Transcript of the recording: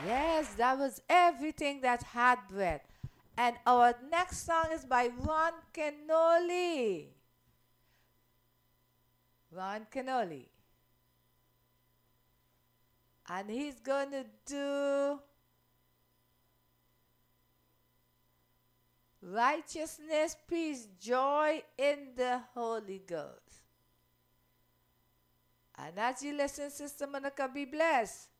Yes, that was everything that had breath. And our next song is by Ron Canoli. Ron Canoli. And he's going to do righteousness, peace, joy in the Holy Ghost. And as you listen, Sister Monica, be blessed.